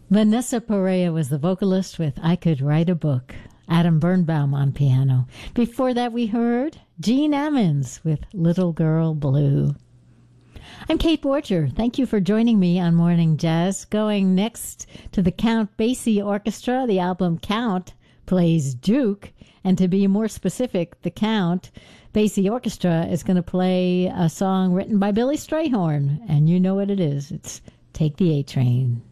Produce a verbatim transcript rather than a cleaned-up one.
Vanessa Perea was the vocalist with I Could Write a Book. Adam Birnbaum on piano. Before that, we heard Gene Ammons with Little Girl Blue. I'm Kate Borger. Thank you for joining me on Morning Jazz. Going next to the Count Basie Orchestra. The album Count plays Duke. And to be more specific, the Count Basie Orchestra is going to play a song written by Billy Strayhorn. And you know what it is. It's Take the A Train.